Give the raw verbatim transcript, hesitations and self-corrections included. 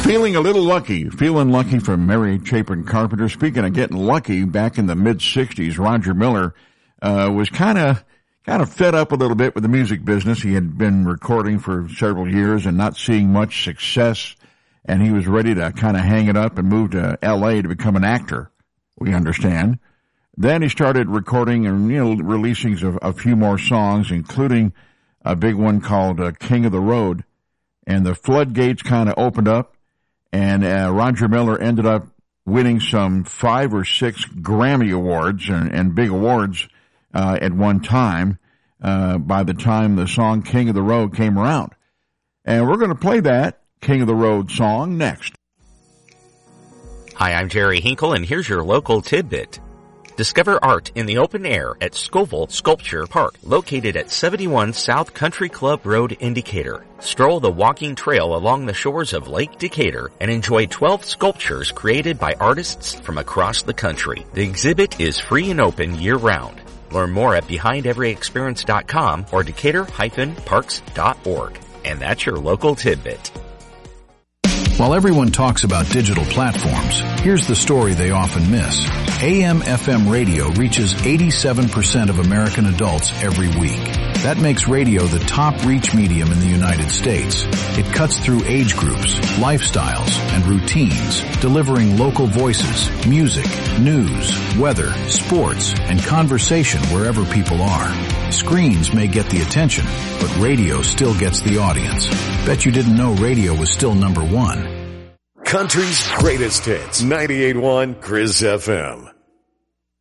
Feeling a little lucky. Feeling lucky from Mary Chapin Carpenter. Speaking of getting lucky, back in the mid-sixties, Roger Miller uh, was kind of kind of fed up a little bit with the music business. He had been recording for several years and not seeing much success, and he was ready to kind of hang it up and move to L A to become an actor, we understand. Then he started recording and, you know, releasing a, a few more songs, including a big one called uh, King of the Road. And the floodgates kind of opened up, and uh, Roger Miller ended up winning some five or six Grammy Awards and, and big awards uh, at one time uh, by the time the song King of the Road came around. And we're going to play that King of the Road song next. Hi, I'm Jerry Hinkle, and here's your local tidbit. Discover art in the open air at Scoville Sculpture Park, located at seventy-one South Country Club Road in Decatur. Stroll the walking trail along the shores of Lake Decatur and enjoy twelve sculptures created by artists from across the country. The exhibit is free and open year-round. Learn more at behind every experience dot com or decatur dash parks dot org. And that's your local tidbit. While everyone talks about digital platforms, here's the story they often miss. A M F M radio reaches eighty-seven percent of American adults every week. That makes radio the top reach medium in the United States. It cuts through age groups, lifestyles, and routines, delivering local voices, music, news, weather, sports, and conversation wherever people are. Screens may get the attention, but radio still gets the audience. Bet you didn't know radio was still number one. Country's greatest hits, ninety-eight point one Grizz F M.